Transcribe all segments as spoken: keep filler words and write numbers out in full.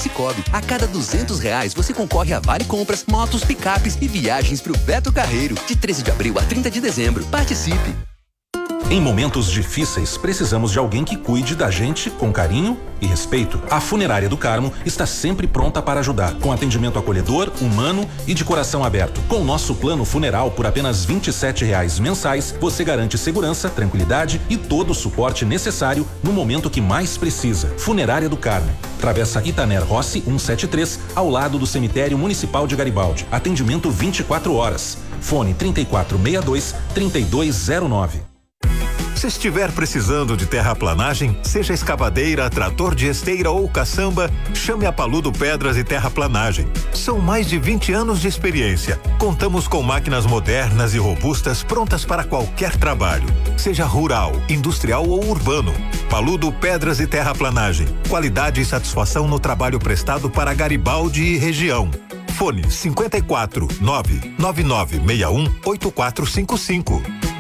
Cicobi. A cada duzentos reais você concorre a vale compras, motos, picapes e viagens pro Beto Carreiro. De treze de abril a trinta de dezembro. Participe! Em momentos difíceis, precisamos de alguém que cuide da gente com carinho e respeito. A Funerária do Carmo está sempre pronta para ajudar, com atendimento acolhedor, humano e de coração aberto. Com o nosso plano funeral por apenas vinte e sete reais mensais, você garante segurança, tranquilidade e todo o suporte necessário no momento que mais precisa. Funerária do Carmo. Travessa Itaner Rossi cento e setenta e três, ao lado do Cemitério Municipal de Garibaldi. Atendimento vinte e quatro horas. Fone trinta e quatro sessenta e dois, trinta e dois zero nove. Se estiver precisando de terraplanagem, seja escavadeira, trator de esteira ou caçamba, chame a Paludo Pedras e Terraplanagem. São mais de vinte anos de experiência. Contamos com máquinas modernas e robustas prontas para qualquer trabalho, seja rural, industrial ou urbano. Paludo Pedras e Terraplanagem. Qualidade e satisfação no trabalho prestado para Garibaldi e região. Fone cinquenta e quatro, nove nove nove seis um, oito quatro cinco cinco.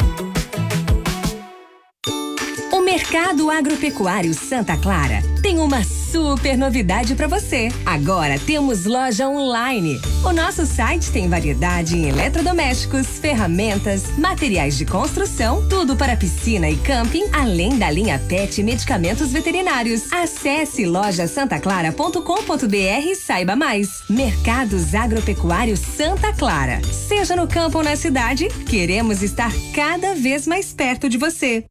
O Mercado Agropecuário Santa Clara tem uma super novidade para você. Agora temos loja online. O nosso site tem variedade em eletrodomésticos, ferramentas, materiais de construção, tudo para piscina e camping, além da linha pet e medicamentos veterinários. Acesse loja santa clara ponto com ponto br e saiba mais. Mercados Agropecuários Santa Clara. Seja no campo ou na cidade, queremos estar cada vez mais perto de você.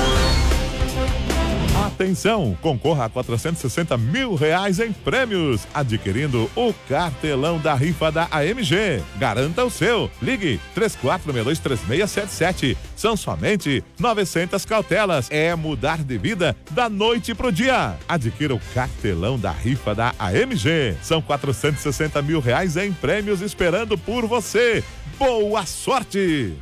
Atenção, concorra a quatrocentos e sessenta mil reais em prêmios, adquirindo o cartelão da rifa da A M G. Garanta o seu. Ligue três quatro seis dois três seis sete sete. São somente novecentas cautelas. É mudar de vida da noite pro dia. Adquira o cartelão da rifa da A M G. São quatrocentos e sessenta mil reais em prêmios esperando por você. Boa sorte!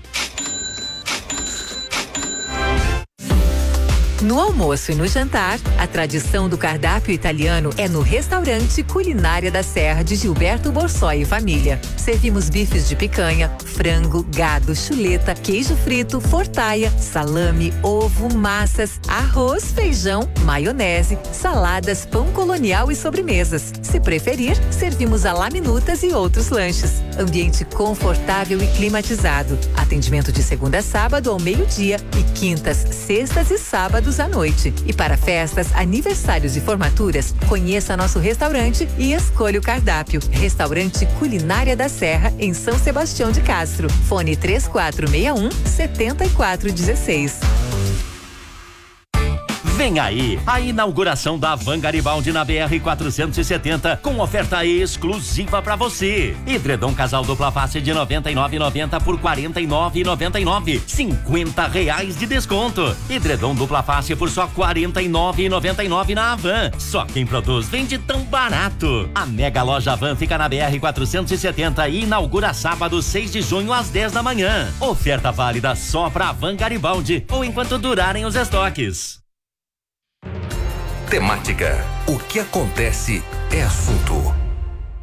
No almoço e no jantar, a tradição do cardápio italiano é no restaurante Culinária da Serra de Gilberto Borsoi e família. Servimos bifes de picanha, frango, gado, chuleta, queijo frito, fortaia, salame, ovo, massas, arroz, feijão, maionese, saladas, pão colonial e sobremesas. Se preferir, servimos a laminutas e outros lanches. Ambiente confortável e climatizado. Atendimento de segunda a sábado ao meio-dia e quintas, sextas e sábados à noite. E para festas, aniversários e formaturas, conheça nosso restaurante e escolha o cardápio. Restaurante Culinária da Serra, em São Sebastião de Castro. Fone três quatro seis um, sete quatro um seis. Vem aí a inauguração da Van Garibaldi na B R quatrocentos e setenta com oferta exclusiva para você. Edredom casal dupla face de noventa e nove reais e noventa centavos por quarenta e nove reais e noventa e nove centavos, cinquenta reais de desconto. Edredom dupla face por só quarenta e nove reais e noventa e nove centavos na Avan. Só quem produz vende tão barato. A mega loja Avan fica na B R quatrocentos e setenta e inaugura sábado seis de junho às dez da manhã. Oferta válida só para Van Garibaldi ou enquanto durarem os estoques. Temática. O que acontece é assunto.